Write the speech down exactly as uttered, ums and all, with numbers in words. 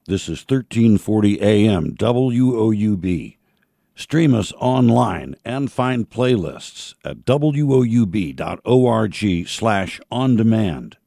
This is thirteen forty A M W O U B. Stream us online and find playlists at woub.org slash on demand.